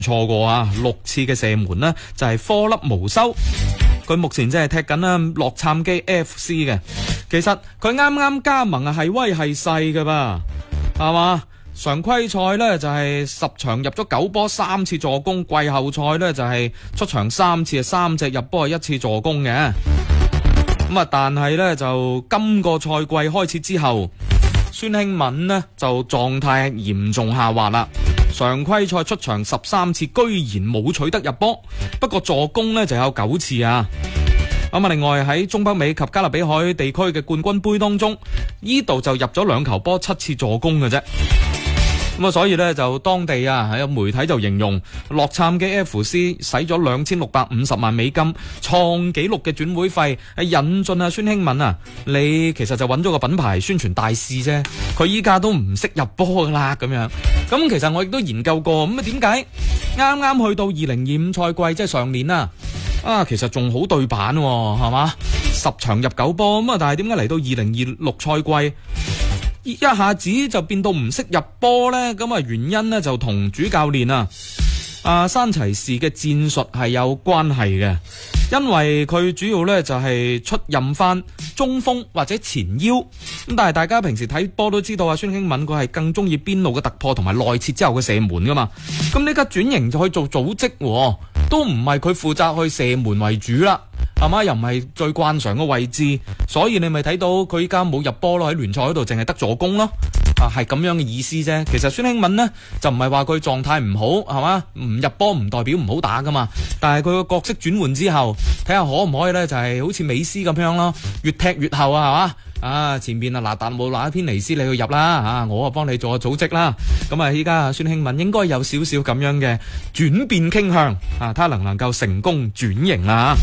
錯過啊，6次嘅射門呢就係顆粒無收。佢目前即係踢緊啦洛杉磯 FC 嘅。其實佢啱啱加盟啊，係威係勢㗎噃，係嘛？常規賽呢就係10場入咗9波，3次助攻。季後賽呢就係出場3次，3隻入波，1次助攻嘅。咁啊，但係呢就今個賽季開始之後，孫興敏呢就狀態嚴重下滑啦。常規賽出場13次，居然冇取得入波，不過助攻呢就有9次啊。咁啊，另外喺中北美及加勒比海地區嘅冠軍杯當中，呢度就入咗2球波，7次助攻嘅啫。咁啊，所以呢，就當地啊，有媒體就形容洛杉磯 FC 使咗2650萬美金創紀錄嘅轉會費，係引進啊孫興敏啊，你其實就揾咗個品牌宣傳大使啫，佢依家都唔識入波噶啦咁樣。咁其實我亦都研究過，咁啊點解啱啱去到2025賽季，即係上年啊，其實仲好對版係嘛，10場入9波咁啊，但係點解嚟到2026賽季一下子就變到唔識入波呢？咁啊，原因呢就同主教練山齊士嘅戰術係有關係嘅，因為佢主要呢就係出任翻中鋒或者前腰，咁但係大家平時睇波都知道啊，孫興敏佢係更中意邊路嘅突破同埋內切之後嘅射門噶嘛，咁呢家轉型就去做組織，都唔係佢負責去射門為主啦，係嘛？又唔係最慣常嘅位置，所以你咪睇到佢依家冇入波咯，喺聯賽嗰度淨係得助攻咯，係咁樣嘅意思啫。其實孫興敏呢，就唔係話佢狀態唔好，係嘛？唔入波唔代表唔好打噶嘛，但係佢個角色轉換之後，睇下可唔可以呢？就係好似美斯咁樣咯，越踢越後啊，係嘛？前邊啊嗱達姆拿偏尼斯你去入啦，我幫你做個組織啦。咁啊依家孫興敏應該有少少咁樣嘅轉變傾向啊，睇下能唔能夠成功轉型啊。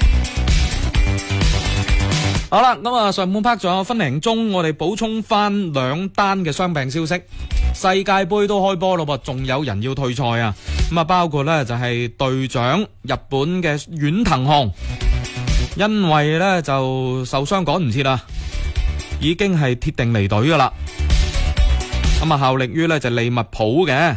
好啦，咁啊上半 part 仲有分零鐘，我哋補充翻2單嘅傷病消息。世界杯都開波咯噃，仲有人要退賽啊。咁啊包括呢就係隊長日本嘅遠藤航，因為呢就受傷趕唔切啦，已經係鐵定離隊噶啦。咁啊效力於呢就利物浦嘅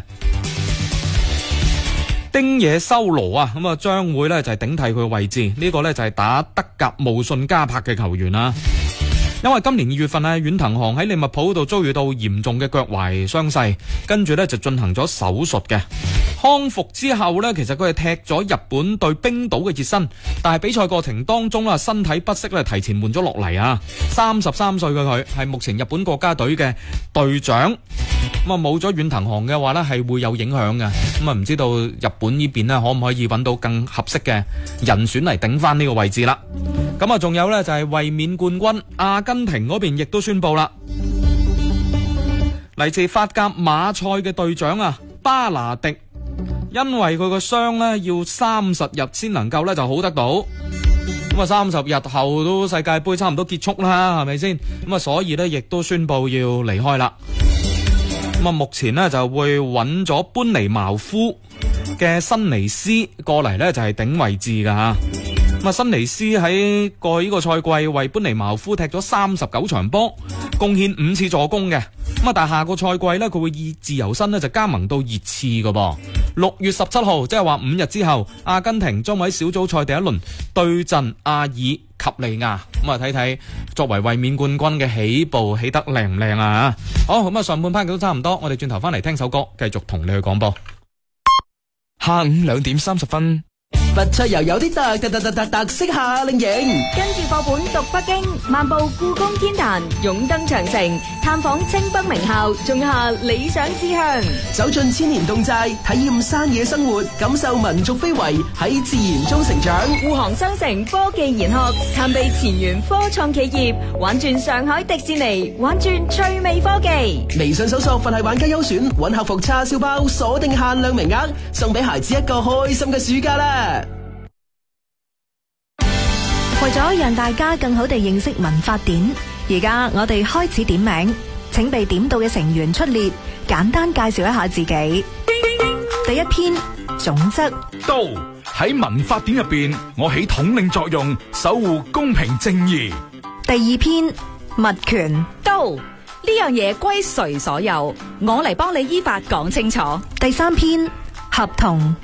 丁野修羅啊，咁啊將會呢就係頂替佢嘅位置。呢個呢就係打德甲慕遜加柏嘅球員啦。因為今年2月份啊，遠藤航喺利物浦度遭遇到嚴重嘅腳踝傷勢，跟住呢就進行咗手術嘅。康復之後呢，其實佢係踢咗日本對冰島嘅熱身，但係比賽過程當中啊，身體不適咧，提前換咗落嚟啊。33歲嘅佢係目前日本國家隊嘅隊長，咁啊冇咗遠藤航嘅話呢，係會有影響嘅。咁啊唔知道日本呢邊呢，可唔可以揾到更合適嘅人選嚟頂翻呢個位置啦？咁啊仲有呢，就係衛冕冠軍阿根廷嗰邊亦都宣布啦，嚟自法甲馬賽嘅隊長啊巴拿迪，因為佢個傷呢要30日先能夠呢就好得到，咁啊30日後都世界盃差唔多結束啦，係咪先？咁啊所以呢亦都宣布要離開啦。咁啊目前呢就會揾咗班尼茅夫嘅辛尼斯過嚟呢就係頂位置噶吓。咁啊，辛尼斯喺過去呢個賽季為班尼茅夫踢咗39場波，貢獻5次助攻嘅。咁啊，但係下個賽季呢，佢會以自由身呢就加盟到熱刺噶噃。6月17號，即係話5日之後，阿根廷將會喺小組賽第一輪對陣阿爾及利亞。咁啊，睇睇作為衛冕冠軍嘅起步起得靚唔靚啊？好，咁啊，上半 part 都差唔多，我哋轉頭翻嚟聽首歌，繼續同你去廣播。 下午2點30分。 佛出遊有啲特色夏令營， 跟住課本讀北京，漫步故宮天壇，勇登長城，探訪清北名校，種下理想志向， 走進千年侗寨，體驗山野生活，感受民族非遺，喺自然中成長。 滬杭商城科技研學，探秘前沿科創企業，玩轉上海迪士尼，玩轉趣味科技。 微信搜索佛系玩家優選，搵客服叉燒包，鎖定限量名額，送俾孩子一個開心嘅暑假啦！ 為咗讓大家更好地認識民法典，而家我哋開始點名，請被點到嘅成員出列，簡單介紹一下自己。第一篇，總則。 到喺民法典入邊，我起統領作用，守護公平正義。 第二篇，物權。 到呢樣嘢歸誰所有，我嚟幫你依法講清楚。 第三篇， 合同。